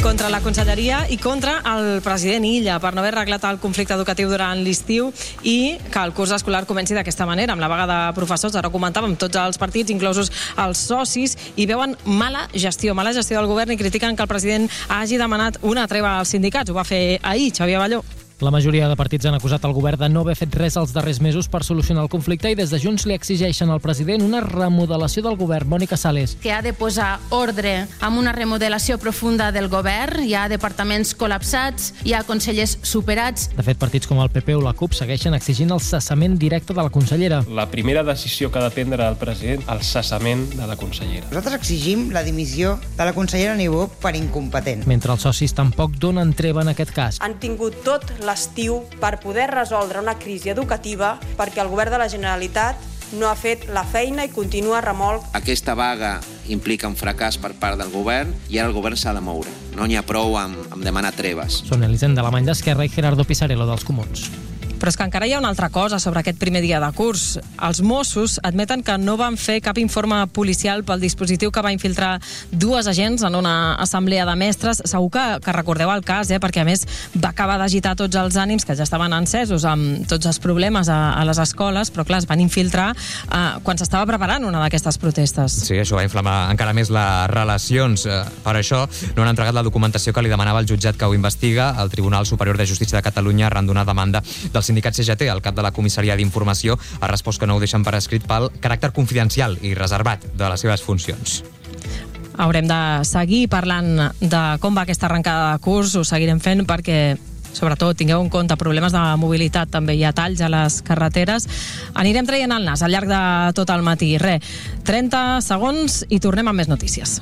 contra la conselleria i contra el president Illa per no haver arreglat el conflicte educatiu durant l'estiu i que el curs escolar comenci d'aquesta manera, amb la vaga de professors. Ara ho comentàvem, tots els partits, inclosos els socis, i veuen mala gestió del govern i critiquen que el president hagi demanat una treva als sindicats. Ho va fer ahir Xavier Balló. La majoria de partits han acusat el govern de no haver fet res els darrers mesos per solucionar el conflicte i des de Junts li exigeixen al president una remodelació del govern. Mònica Sales. Que ha de posar ordre amb una remodelació profunda del govern. Hi ha departaments col·lapsats, hi ha consellers superats. De fet, partits com el PP o la CUP segueixen exigint el cessament directe de la consellera. La primera decisió que ha de prendre el president, el cessament de la consellera. Nosaltres exigim la dimissió de la consellera Niubó per incompetent. Mentre els socis tampoc donen treva en aquest cas. Han tingut tot l'estiu per poder resoldre una crisi educativa perquè el govern de la Generalitat no ha fet la feina i continua remolc. Aquesta vaga implica un fracàs per part del govern i ara el govern s'ha de moure. No n'hi ha prou amb demanar treves. Són Elisenda Alemany d'Esquerra i Gerardo Pisarello dels Comuns. Però és que encara hi ha una altra cosa sobre aquest primer dia de curs. Els Mossos admeten que no van fer cap informe policial pel dispositiu que va infiltrar dues agents en una assemblea de mestres. Segur que recordeu el cas, perquè a més va acabar d'agitar tots els ànims que ja estaven encesos amb tots els problemes a les escoles, però clar, es van infiltrar quan s'estava preparant una d'aquestes protestes. Sí, això va inflamar encara més les relacions. Per això no han entregat la documentació que li demanava el jutjat que ho investiga. El Tribunal Superior de Justícia de Catalunya arran d'una demanda del sindicat CGT, el cap de la comissaria d'informació, ha respost que no ho deixen per escrit pel caràcter confidencial i reservat de les seves funcions. Haurem de seguir parlant de com va aquesta arrencada de curs, ho seguirem fent perquè sobretot tingueu en compte problemes de mobilitat, també hi ha talls a les carreteres. Anirem traient el nas al llarg de tot el matí. 30 segons i tornem amb més notícies.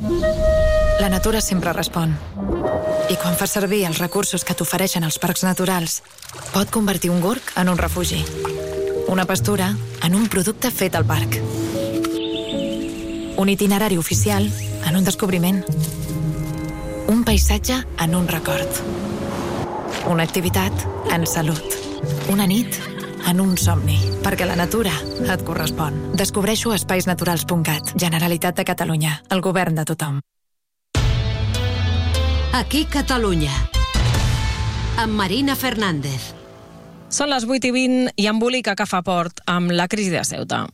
La natura sempre respon. I quan fas servir els recursos que t'ofereixen els parcs naturals, pot convertir un gorg en un refugi, una pastura en un producte fet al parc, un itinerari oficial en un descobriment, un paisatge en un record, una activitat en salut, una nit en un somni, perquè la natura et correspon. Descobreixo a espaisnaturals.cat. Generalitat de Catalunya. El govern de tothom. Aquí Catalunya. Amb Marina Fernández. Són les 8:20 i embolica que fa port amb la crisi de Ceuta.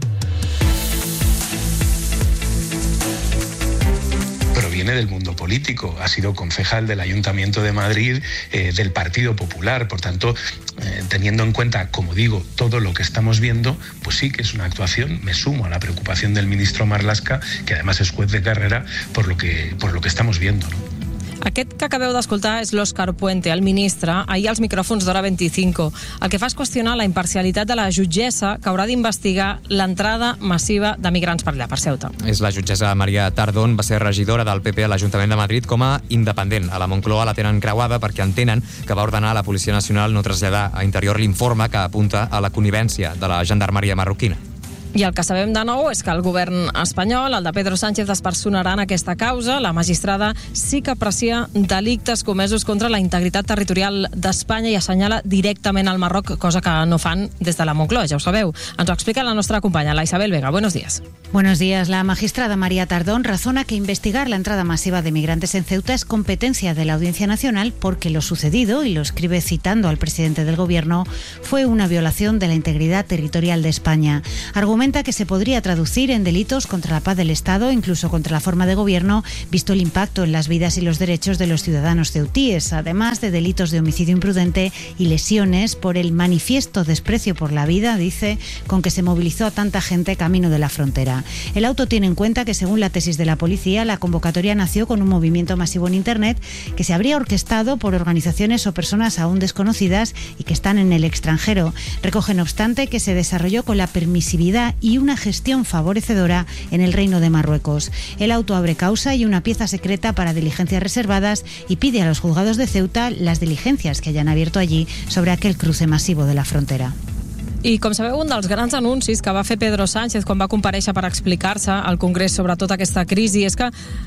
Proviene del mundo político, ha sido concejal del Ayuntamiento de Madrid, del Partido Popular, por tanto, teniendo en cuenta, como digo, todo lo que estamos viendo, pues sí que es una actuación. Me sumo a la preocupación del ministro Marlaska, que además es juez de carrera, por lo que estamos viendo, ¿no? Aquest que acabeu d'escoltar és l'Òscar Puente, el ministre, ahir als micròfons d'Hora 25. El que fa és qüestionar la imparcialitat de la jutgessa que haurà d'investigar l'entrada massiva de migrants per allà, per Ceuta. És la jutgessa Maria Tardón, va ser regidora del PP a l'Ajuntament de Madrid com a independent. A la Moncloa la tenen creuada perquè entenen que va ordenar a la Policia Nacional no traslladar a Interior l'informe que apunta a la connivència de la gendarmeria marroquina. I el que sabem de nou és que el govern espanyol, el de Pedro Sánchez, es personarà en aquesta causa. La magistrada sí que aprecia delictes comesos contra la integritat territorial d'Espanya i assenyala directament al Marroc, cosa que no fan des de la Moncloa, ja ho sabeu. Ens ho explica la nostra companya, la Isabel Vega. Buenos días. Buenos días. La magistrada María Tardón razona que investigar la entrada masiva de migrantes en Ceuta es competencia de la Audiencia Nacional porque lo sucedido, y lo escribe citando al presidente del gobierno, fue una violación de la integridad territorial de España. Argumenta que se podría traducir en delitos contra la paz del Estado, incluso contra la forma de gobierno, visto el impacto en las vidas y los derechos de los ciudadanos ceutíes, además de delitos de homicidio imprudente y lesiones por el manifiesto desprecio por la vida, dice, con que se movilizó a tanta gente camino de la frontera. El auto tiene en cuenta que, según la tesis de la policía, la convocatoria nació con un movimiento masivo en Internet que se habría orquestado por organizaciones o personas aún desconocidas y que están en el extranjero. Recoge, no obstante, que se desarrolló con la permisividad y una gestión favorecedora en el Reino de Marruecos. El auto abre causa y una pieza secreta para diligencias reservadas y pide a los juzgados de Ceuta las diligencias que hayan abierto allí sobre aquel cruce masivo de la frontera. I, com sabeu, un dels grans anuncis que va fer Pedro Sánchez quan va comparèixer per explicar-se al Congrés sobre tota aquesta crisi és que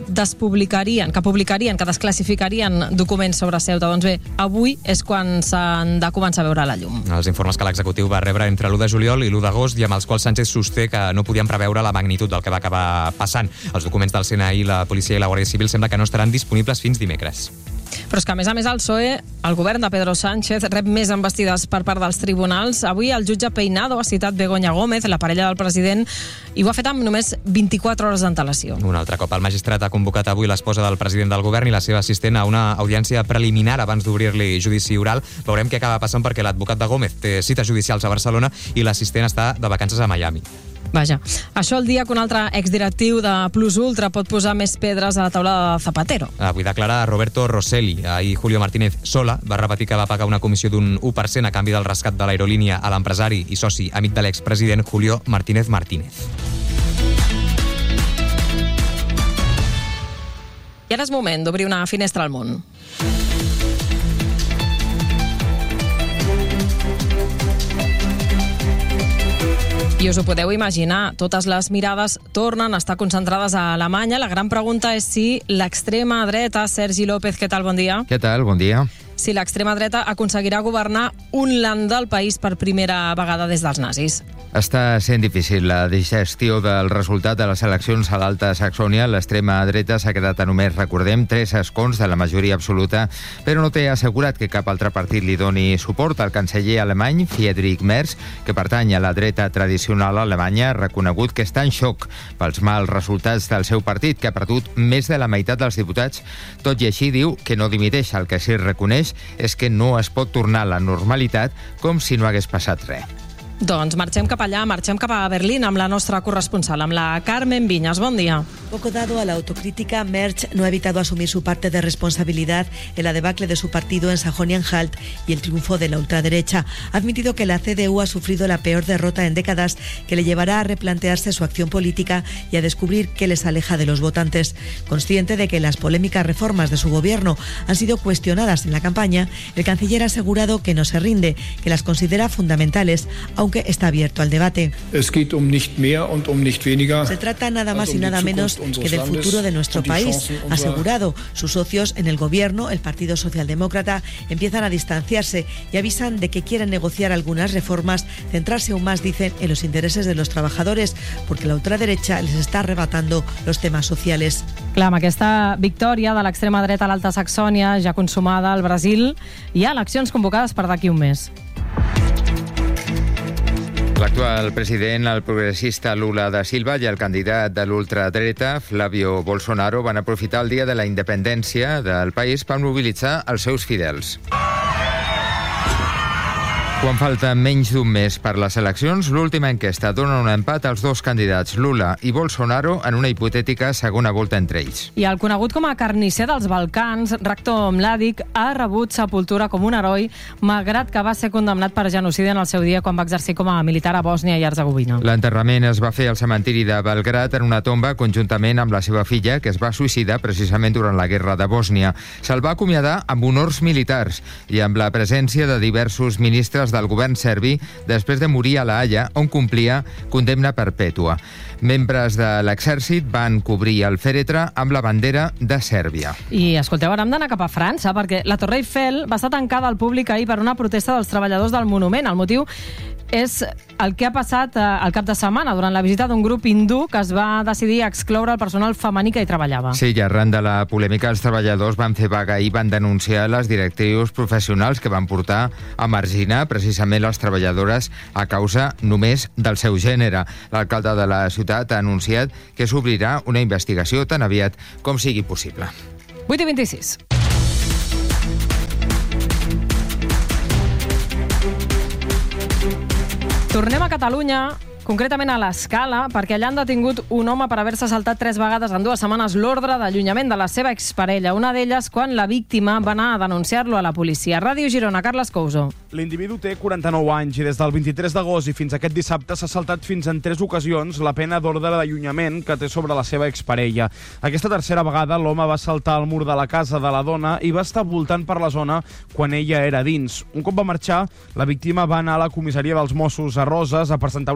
despublicarien, que desclassificarien documents sobre Ceuta. Doncs bé, avui és quan s'han de començar a veure la llum. Els informes que l'executiu va rebre entre l'1 de juliol i l'1 d'agost i amb els quals Sánchez sosté que no podien preveure la magnitud del que va acabar passant. Els documents del CNI, la policia i la Guàrdia Civil sembla que no estaran disponibles fins dimecres. Però és que, a més, el PSOE, el govern de Pedro Sánchez, rep més embestides per part dels tribunals. Avui el jutge Peinado ha citat Begoña Gómez, la parella del president, i ho ha fet amb només 24 hores d'antelació. Un altre cop, el magistrat ha convocat avui l'esposa del president del govern i la seva assistent a una audiència preliminar abans d'obrir-li judici oral. Veurem què acaba passant perquè l'advocat de Gómez té cites judicials a Barcelona i l'assistent està de vacances a Miami. Vaja, això el dia que un altre exdirectiu de Plus Ultra pot posar més pedres a la taulada de Zapatero. Avui declara Roberto Rosselli. Ahir Julio Martínez Sola va repetir que va pagar una comissió d'un 1% a canvi del rescat de l'aerolínia a l'empresari i soci amic de l'expresident Julio Martínez Martínez. I ara és moment d'obrir una finestra al món. I us ho podeu imaginar, totes les mirades tornen a estar concentrades a Alemanya. La gran pregunta és si l'extrema dreta, Sergi López, què tal, bon dia? Què tal, bon dia. Si l'extrema dreta aconseguirà governar un land del país per primera vegada des dels nazis. Està sent difícil la digestió del resultat de les eleccions a l'Alta Saxònia. L'extrema dreta s'ha quedat a només, recordem, 3 escons de la majoria absoluta, però no té assegurat que cap altre partit li doni suport. El canceller alemany, Friedrich Merz, que pertany a la dreta tradicional alemanya, ha reconegut que està en xoc pels mals resultats del seu partit, que ha perdut més de la meitat dels diputats. Tot i així, diu que no dimiteix. El que sí reconeix és que no es pot tornar a la normalitat com si no hagués passat res. Doncs marxem cap allà, marxem cap a Berlín amb la nostra corresponsal, amb la Carmen Viñas. Bon dia. Poco dado a la autocrítica, Merz no ha evitado asumir su parte de responsabilidad en la debacle de su partido en Sajonia-Anhalt y el triunfo de la ultraderecha. Ha admitido que la CDU ha sufrido la peor derrota en décadas, que le llevará a replantearse su acción política y a descubrir qué les aleja de los votantes. Consciente de que las polémicas reformas de su gobierno han sido cuestionadas en la campaña, el canciller ha asegurado que no se rinde, que las considera fundamentales, aunque está abierto al debate. Es geht um nicht mehr und um nicht weniger. Se trata nada más y nada menos que del futuro de nuestro país, ha asegurado. Sus socios en el gobierno, el Partido Socialdemócrata, empiezan a distanciarse y avisan de que quieren negociar algunas reformas, centrarse aún más, dicen, en los intereses de los trabajadores, porque la ultraderecha les está arrebatando los temas sociales. Clar, amb aquesta victòria de l'extrema dreta a l'Alta Saxònia, ja consumada al Brasil, hi ha eleccions convocades per d'aquí un mes. L'actual president, el progressista Lula da Silva, i el candidat de l'ultradreta, Flavio Bolsonaro, van aprofitar el dia de la independència del país per mobilitzar els seus fidels. Quan falta menys d'un mes per les eleccions, l'última enquesta dona un empat als dos candidats, Lula i Bolsonaro, en una hipotètica segona volta entre ells. I el conegut com a carnisser dels Balcans, Ratko Mladic, ha rebut sepultura com un heroi, malgrat que va ser condemnat per genocidi en el seu dia quan va exercir com a militar a Bòsnia i Hercegovina. L'enterrament es va fer al cementiri de Belgrad en una tomba conjuntament amb la seva filla, que es va suïcidar precisament durant la guerra de Bòsnia. Se'l va acomiadar amb honors militars i amb la presència de diversos ministres del govern serbi després de morir a La Haia, on complia condemna perpètua. Membres de l'exèrcit van cobrir el fèretre amb la bandera de Sèrbia. I escolteu, ara hem d'anar cap a França, perquè la Torre Eiffel va estar tancada al públic ahir per una protesta dels treballadors del monument. El motiu és el que ha passat al cap de setmana durant la visita d'un grup hindú que es va decidir excloure el personal femení que hi treballava. Sí, i arran de la polèmica, els treballadors van fer vaga i van denunciar les directrius professionals que van portar a marginar precisament les treballadores a causa només del seu gènere. L'alcalde de la ciutat ha anunciat que s'obrirà una investigació tan aviat com sigui possible. 8:26. Tornem a Catalunya, concretament a l'Escala, perquè allà han detingut un home per haver-se saltat 3 vegades en 2 setmanes l'ordre d'allunyament de la seva exparella. Una d'elles quan la víctima va anar a denunciar-lo a la policia. Ràdio Girona, Carles Couso. L'individu té 49 anys i des del 23 d'agost i fins aquest dissabte s'ha saltat fins en 3 ocasions la pena d'ordre d'allunyament que té sobre la seva exparella. Aquesta tercera vegada l'home va saltar al mur de la casa de la dona i va estar voltant per la zona quan ella era dins. Un cop va marxar, la víctima va anar a la comissaria dels Mossos a Roses a presentar una denúncia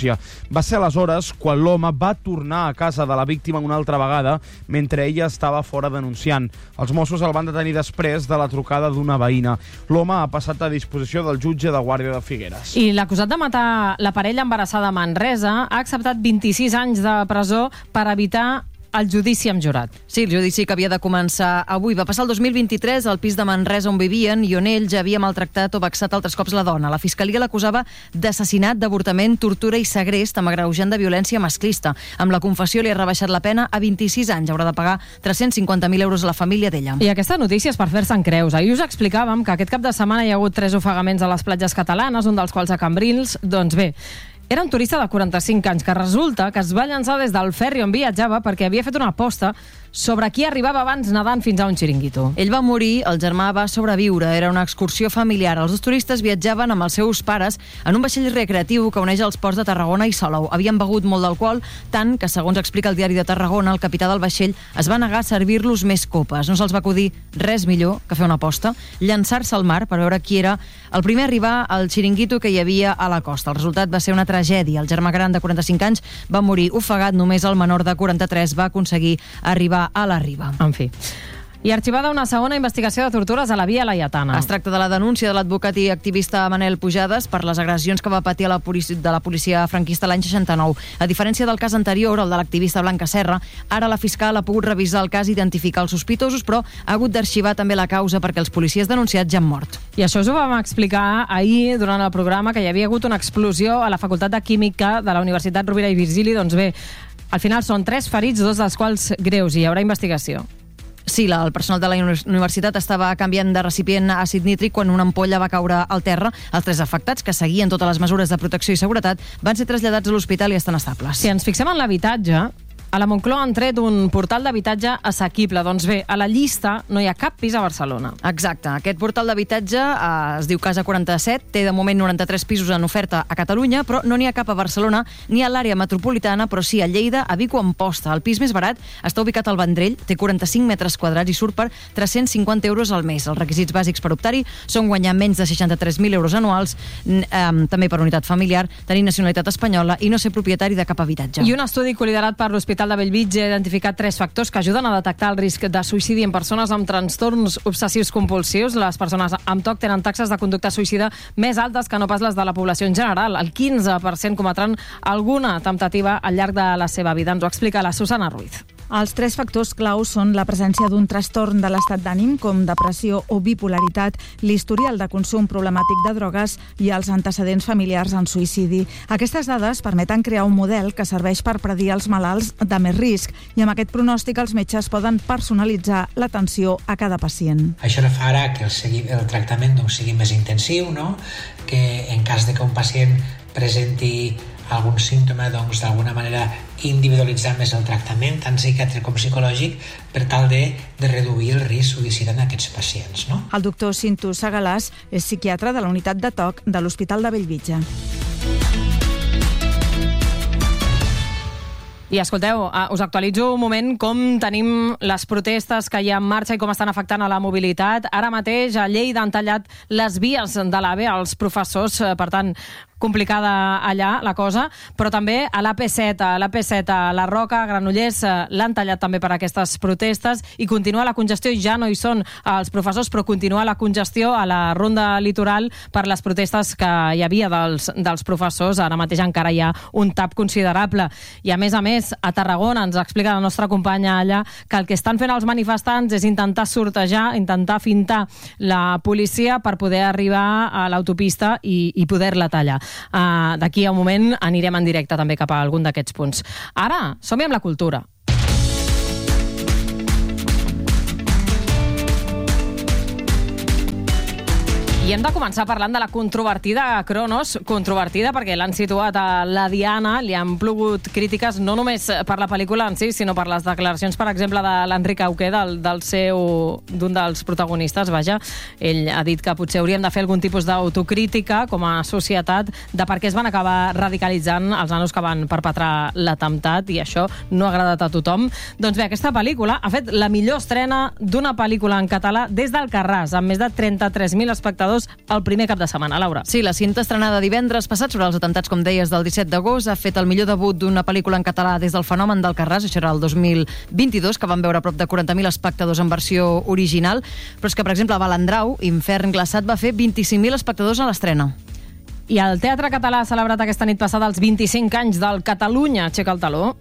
denúncia. Va ser aleshores quan l'home va tornar a casa de la víctima una altra vegada mentre ella estava fora denunciant. Els Mossos el van detenir després de la trucada d'una veïna. L'home ha passat a disposició del jutge de Guàrdia de Figueres. I l'acusat de matar la parella embarassada a Manresa ha acceptat 26 anys de presó per evitar el judici amb jurat. Sí, el judici que havia de començar avui. Va passar el 2023 al pis de Manresa on vivien i on ell ja havia maltractat o vexat altres cops la dona. La fiscalia l'acusava d'assassinat, d'avortament, tortura i segrest amb agreujant de violència masclista. Amb la confessió li ha rebaixat la pena a 26 anys. Haurà de pagar 350.000 euros a la família d'ella. I aquesta notícia és per fer-se'n creus. Ahir us explicàvem que aquest cap de setmana hi ha hagut 3 ofegaments a les platges catalanes, un dels quals a Cambrils. Doncs bé, era un turista de 45 anys que resulta que es va llançar des del ferri on viatjava perquè havia fet una aposta sobre qui arribava abans nedant fins a un xiringuito. Ell va morir, el germà va sobreviure. Era una excursió familiar. Els 2 turistes viatjaven amb els seus pares en un vaixell recreatiu que uneix els ports de Tarragona i Salou. Havien begut molt d'alcohol, tant que, segons explica el diari de Tarragona, el capità del vaixell es va negar a servir-los més copes. No se'ls va acudir res millor que fer una aposta, llançar-se al mar per veure qui era el primer a arribar al xiringuito que hi havia a la costa. El resultat va ser una tragèdia. El germà gran de 45 anys va morir ofegat. Només el menor de 43 va aconseguir arribar a la riba. En fi. I arxivada una segona investigació de tortures a la Via Laietana. Es tracta de la denúncia de l'advocat i activista Manel Pujades per les agressions que va patir de la policia franquista l'any 69. A diferència del cas anterior, el de l'activista Blanca Serra, ara la fiscal ha pogut revisar el cas i identificar els sospitosos, però ha hagut d'arxivar també la causa perquè els policies denunciats ja han mort. I això us ho vam explicar ahir durant el programa, que hi havia hagut una explosió a la Facultat de Química de la Universitat Rovira i Virgili. Doncs bé, al final són 3 ferits, 2 dels quals greus, i hi haurà investigació. Sí, el personal de la universitat estava canviant de recipient àcid nítric quan una ampolla va caure al terra. Els 3 afectats, que seguien totes les mesures de protecció i seguretat, van ser traslladats a l'hospital i estan estables. Si ens fixem en l'habitatge, a la Moncloa han tret un portal d'habitatge assequible. Doncs bé, a la llista no hi ha cap pis a Barcelona. Exacte. Aquest portal d'habitatge es diu Casa 47, té de moment 93 pisos en oferta a Catalunya, però no n'hi ha cap a Barcelona ni a l'àrea metropolitana, però sí a Lleida, a Vic o a Amposta. El pis més barat està ubicat al Vendrell, té 45 metres quadrats i surt per 350 euros al mes. Els requisits bàsics per optar-hi són guanyar menys de 63.000 euros anuals, també per unitat familiar, tenir nacionalitat espanyola i no ser propietari de cap habitatge. I un estudi col·liderat per l'Hospital de Bellvitge ha identificat 3 factors que ajuden a detectar el risc de suïcidi en persones amb trastorns obsessius compulsius. Les persones amb TOC tenen taxes de conducta suïcida més altes que no pas les de la població en general. El 15% cometran alguna temptativa al llarg de la seva vida. Ens ho explica la Susana Ruiz. Els 3 factors claus són la presència d'un trastorn de l'estat d'ànim, com depressió o bipolaritat, l'historial de consum problemàtic de drogues i els antecedents familiars en suïcidi. Aquestes dades permeten crear un model que serveix per predir els malalts de més risc i amb aquest pronòstic els metges poden personalitzar l'atenció a cada pacient. Això farà que el tractament sigui més intensiu, no? Que en cas de que un pacient presenti algun símptoma, d'alguna manera individualitzar més el tractament, tant psiquiàtric com psicològic, per tal de reduir el risc suïcida en aquests pacients. No? El doctor Cinto Segalàs és psiquiatre de la unitat de TOC de l'Hospital de Bellvitge. I escolteu, us actualitzo un moment com tenim les protestes que hi ha en marxa i com estan afectant a la mobilitat. Ara mateix a Lleida han tallat les vies de l'AVE als professors, per tant, complicada allà la cosa, però també a l'AP7, a la Roca, a Granollers, l'han tallat també per aquestes protestes i continua la congestió, i ja no hi són els professors, però continua la congestió a la ronda litoral per les protestes que hi havia dels professors. Ara mateix encara hi ha un tap considerable. I a més, a Tarragona ens explica la nostra companya allà que el que estan fent els manifestants és intentar sortejar, intentar fintar la policia per poder arribar a l'autopista i poder-la tallar. D'aquí a un moment anirem en directe també cap a algun d'aquests punts. Ara, som-hi amb la cultura. I hem de començar parlant de la controvertida Cronos, controvertida perquè l'han situat a la Diana, li han plogut crítiques no només per la pel·lícula en si, sinó per les declaracions, per exemple, de l'Enric Auqué, d'un dels protagonistes, vaja. Ell ha dit que potser hauríem de fer algun tipus d'autocrítica com a societat de per què es van acabar radicalitzant els nanos que van perpetrar l'atemptat, i això no ha agradat a tothom. Doncs bé, aquesta pel·lícula ha fet la millor estrena d'una pel·lícula en català des d'Alcarràs, amb més de 33.000 espectadors espectadors el primer cap de setmana. Laura. Sí, la cinta estrenada divendres passat sobre els atemptats, com deies, del 17 d'agost, ha fet el millor debut d'una pel·lícula en català des del Fenomen d'Alcarràs, això era el 2022, que van veure prop de 40.000 espectadors en versió original, però és que, per exemple, a Balandrau, Infern glaçat, va fer 25.000 espectadors a l'estrena. I el Teatre Català ha celebrat aquesta nit passada els 25 anys del Catalunya Aixeca el taló.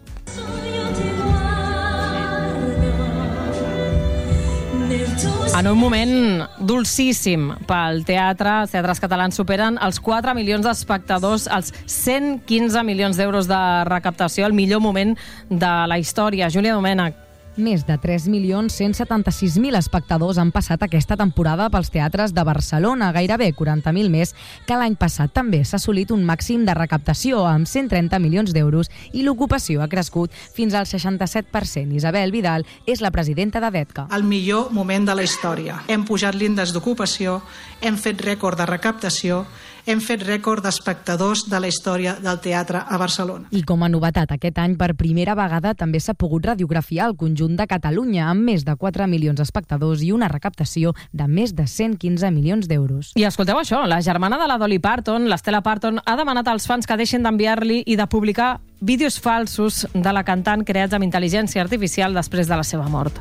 En un moment dolcíssim pel teatre, els teatres catalans superen els 4 milions d'espectadors, els 115 milions d'euros de recaptació, el millor moment de la història. Júlia Domènech. Més de 3.176.000 espectadors han passat aquesta temporada pels teatres de Barcelona, gairebé 40.000 més que l'any passat. També s'ha assolit un màxim de recaptació amb 130 milions d'euros i l'ocupació ha crescut fins al 67%. Isabel Vidal és la presidenta de DETCA. El millor moment de la història. Hem pujat l'índex d'ocupació, hem fet rècord de recaptació, hem fet rècord d'espectadors de la història del teatre a Barcelona. I com a novetat, aquest any per primera vegada també s'ha pogut radiografiar el conjunt de Catalunya amb més de 4 milions d'espectadors i una recaptació de més de 115 milions d'euros. I escolteu això, la germana de la Dolly Parton, l'Stella Parton, ha demanat als fans que deixin d'enviar-li i de publicar vídeos falsos de la cantant creats amb intel·ligència artificial després de la seva mort.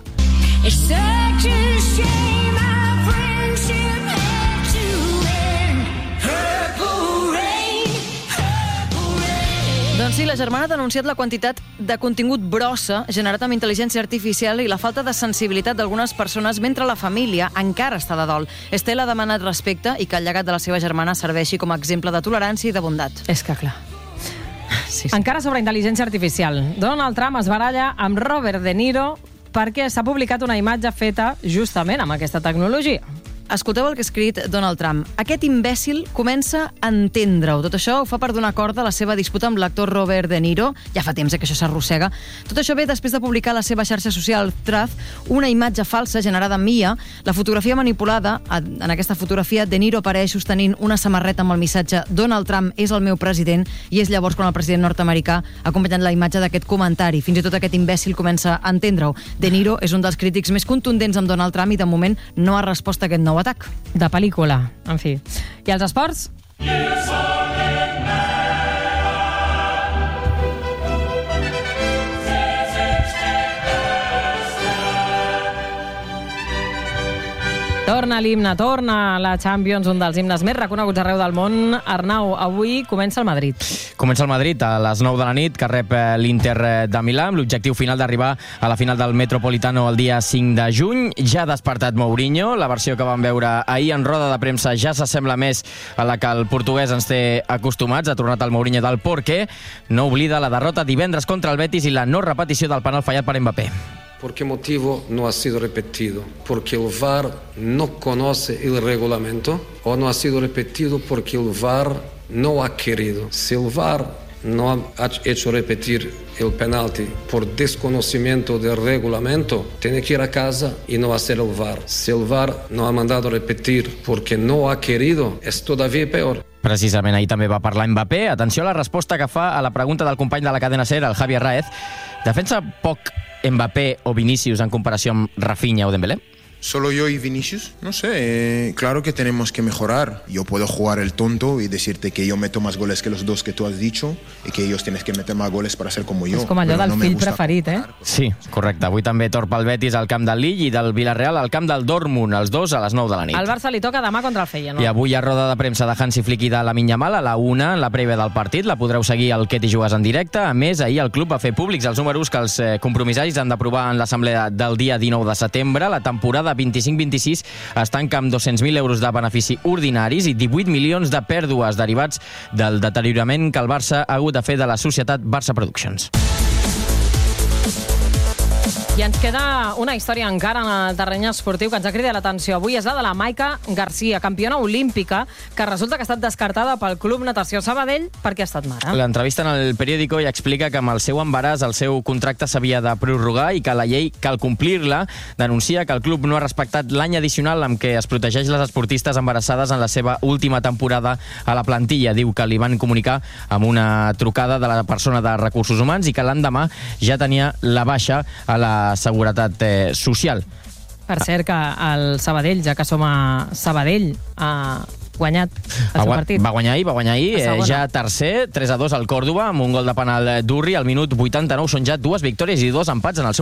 Doncs sí, la germana ha denunciat la quantitat de contingut brossa generat amb intel·ligència artificial i la falta de sensibilitat d'algunes persones mentre la família encara està de dol. Estela ha demanat respecte i que el llegat de la seva germana serveixi com a exemple de tolerància i de bondat. És que clar. Sí. Encara sobre intel·ligència artificial. Donald Trump es baralla amb Robert De Niro perquè s'ha publicat una imatge feta justament amb aquesta tecnologia. Escolteu el que ha escrit Donald Trump. Aquest imbècil comença a entendre-ho. Tot això ho fa per donar corda a la seva disputa amb l'actor Robert De Niro. Ja fa temps que això s'arrossega. Tot això ve després de publicar a la seva xarxa social Truth una imatge falsa generada amb IA. La fotografia manipulada, en aquesta fotografia De Niro apareix sostenint una samarreta amb el missatge Donald Trump és el meu president, i és llavors quan el president nord-americà ha acompanyat la imatge d'aquest comentari. Fins i tot aquest imbècil comença a entendre-ho. De Niro és un dels crítics més contundents amb Donald Trump i de moment no ha respost a aquest nou atac. De pel·lícula, en fi. I els esports? Torna l'himne, torna la Champions, un dels himnes més reconeguts arreu del món. Arnau, avui comença el Madrid. Comença el Madrid a les 9 de la nit, que rep l'Inter de Milà, amb l'objectiu final d'arribar a la final del Metropolitano el dia 5 de juny. Ja ha despertat Mourinho, la versió que vam veure ahir en roda de premsa ja s'assembla més a la que el portuguès ens té acostumats. Ha tornat el Mourinho del Porque, no oblida la derrota divendres contra el Betis i la no repetició del penal fallat per Mbappé. ¿Por qué motivo no ha sido repetido? ¿Porque el VAR no conoce el reglamento? ¿O no ha sido repetido porque el VAR no ha querido? Si el VAR no ha hecho repetir el penalti por desconocimiento del reglamento, tiene que ir a casa y no hacer el VAR. Si el VAR no ha mandado repetir porque no ha querido, es todavía peor. Precisament ahir també va parlar Mbappé. Atenció a la resposta que fa a la pregunta del company de la cadena SER, el Javi Arraez. Defensa poc Mbappé o Vinicius en comparació amb Rafinha o Dembélé? ¿Solo yo y Vinicius? No sé, claro que tenemos que mejorar. Yo puedo jugar el tonto y decirte que yo meto más goles que los dos que tú has dicho y que ellos tienes que meter más goles para ser como yo. És com allò del fill preferit, eh? Sí, correcte. Avui també torpa el Betis al camp del Lille i del Villarreal al camp del Dortmund, els dos a les 9 de la nit. Al Barça li toca demà contra el Feyenoord. I avui hi ha roda de premsa de Hansi Flick i de Lamine Yamal a la 1, en la prèvia del partit. La podreu seguir al Que t'hi jugues en directe. A més, ahir el club va fer públics els números que els compromissaris han d'aprovar en l'assemblea del dia 19 de setembre. La temporada 25-26 es tanca amb 200.000 euros de benefici ordinaris i 18 milions de pèrdues derivats del deteriorament que el Barça ha hagut de fer de la societat Barça Productions. I ens queda una història encara en el terreny esportiu que ens ha cridat l'atenció. Avui és la de la Maika Garcia, campiona olímpica, que resulta que ha estat descartada pel Club Natació Sabadell perquè ha estat mare. L'entrevista en el periòdico ja explica que amb el seu embaràs el seu contracte s'havia de prorrogar i que la llei cal complir-la. Denuncia que el club no ha respectat l'any addicional amb què es protegeix les esportistes embarassades en la seva última temporada a la plantilla. Diu que li van comunicar amb una trucada de la persona de Recursos Humans i que l'endemà ja tenia la baixa a la Seguretat Social. Per cert, que el Sabadell, ja que som a Sabadell, guanyat el seu partit. Va guanyar ahir, ja tercer, 3-2 al Còrdova, amb un gol de penal d'Urri. Al minut 89 són ja 2 victòries i 2 empats en el seu